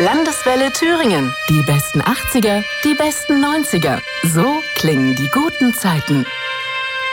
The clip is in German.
Landeswelle Thüringen. Die besten 80er, die besten 90er. So klingen die guten Zeiten.